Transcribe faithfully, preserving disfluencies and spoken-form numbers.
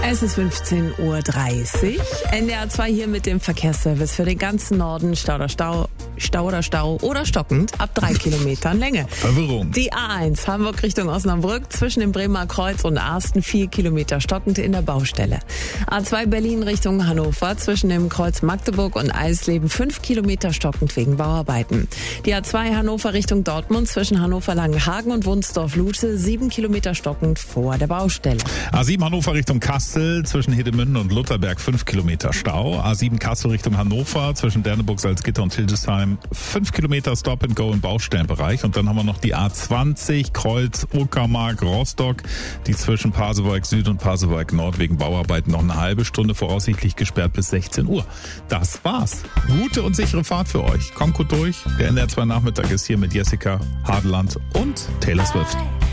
Es ist fünfzehn Uhr dreißig. N D R zwei hier mit dem Verkehrsservice für den ganzen Norden. Stau oder Stau, Stau oder Stau oder stockend ab drei Kilometern Länge. Verwirrung. Die A eins Hamburg Richtung Osnabrück zwischen dem Bremer Kreuz und Arsten vier Kilometer stockend in der Baustelle. A zwei Berlin Richtung Hannover zwischen dem Kreuz Magdeburg und Eisleben fünf Kilometer stockend wegen Bauarbeiten. Die A zwei Hannover Richtung Dortmund zwischen Hannover-Langenhagen und Wunsdorf-Lute sieben Kilometer stockend vor der Baustelle. A sieben Hannover Richtung Kassel zwischen Hedemünden und Lutherberg fünf Kilometer Stau. A sieben Kassel Richtung Hannover zwischen Derneburg, Salzgitter und Hildesheim fünf Kilometer Stop and Go im Baustellenbereich. Und dann haben wir noch die A zwanzig Kreuz Uckermark Rostock, die zwischen Pasewalk Süd und Pasewalk Nord wegen Bauarbeiten noch eine halbe Stunde voraussichtlich gesperrt bis sechzehn Uhr. Das war's. Gute und sichere Fahrt für euch. Kommt gut durch. Der N D R zwei Nachmittag ist hier mit Jessica Hadeland und Taylor Swift.